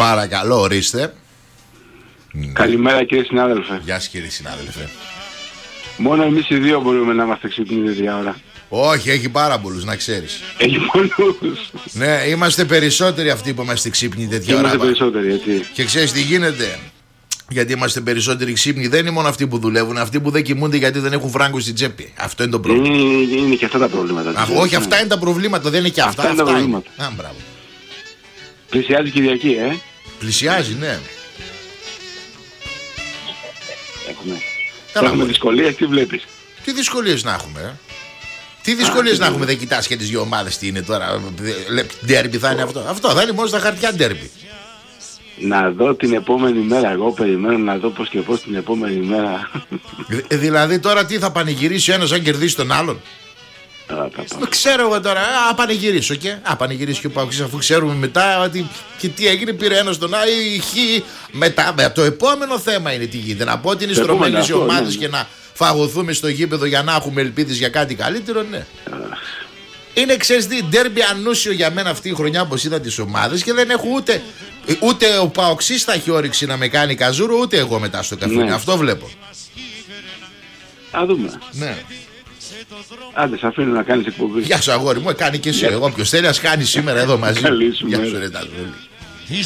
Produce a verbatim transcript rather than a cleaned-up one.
Παρακαλώ, ορίστε. Καλημέρα κύριε συνάδελφε. Γεια σας κύριε συνάδελφε. Μόνο εμείς οι δύο μπορούμε να είμαστε ξύπνοι τέτοια ώρα. Όχι, έχει πάρα πολλούς, να ξέρεις. Έχει πολλούς. Ναι, είμαστε περισσότεροι αυτοί που είμαστε ξύπνοι τέτοια ώρα. Είμαστε περισσότεροι, έτσι. Και ξέρεις τι γίνεται? Γιατί είμαστε περισσότεροι ξύπνοι. Δεν είναι μόνο αυτοί που δουλεύουν, αυτοί που δεν κοιμούνται γιατί δεν έχουν φράγκο στην τσέπη. Αυτό είναι το πρόβλημα. Είναι, είναι και αυτά τα προβλήματα. Αχ, όχι, αυτά είναι τα προβλήματα, δεν είναι και αυτά. Αυτά είναι τα προβλήματα. Α, μπράβο. Πλησιάζει Κυριακή, ε. Πλησιάζει, ναι. Έχουμε, Καλά, έχουμε δυσκολίες, τι βλέπεις? Τι δυσκολίες να έχουμε, ε? Τι δυσκολίες να έχουμε, δεν κοιτάς και τις δύο ομάδες τι είναι τώρα. Ντέρμπι θα είναι αυτό. Αυτό θα είναι μόνο στα χαρτιά ντέρμπι. Να δω την επόμενη μέρα, εγώ περιμένω να δω πώς και πώς την επόμενη μέρα. Ε, δηλαδή τώρα τι θα πανηγυρίσει ο ένας αν κερδίσει τον άλλον? Δεν ξέρω εγώ τώρα, α πανηγυρίσω και α πανηγυρίσει και ο Παοξής, αφού ξέρουμε μετά ότι και τι έγινε, πήρε ένας τον άλλο ή χ. Μετά με το επόμενο θέμα είναι τι γίνεται. Να πω ότι είναι στρωμένες οι ομάδες, ναι, και να φαγωθούμε στο γήπεδο για να έχουμε ελπίδες για κάτι καλύτερο, ναι. Είναι, ξέρεις τι, ντέρμπι ανούσιο για μένα αυτή η χρονιά, όπως είδα τις ομάδες, και δεν έχω ούτε, ούτε ο Παοξής θα έχει όρεξη να με κάνει καζούρο, ούτε εγώ μετά στο καφέ. Ναι. Αυτό βλέπω. Α δούμε. Ναι. Άντε, σε αφήνω να κάνεις εκπομπή. Γεια σου αγόρι μου, κάνει και εσύ. Εγώ ποιος θέλει ας κάνει σήμερα εδώ μαζί. Καλή σου Γεια μέρα. σου ρε Ταζούλη.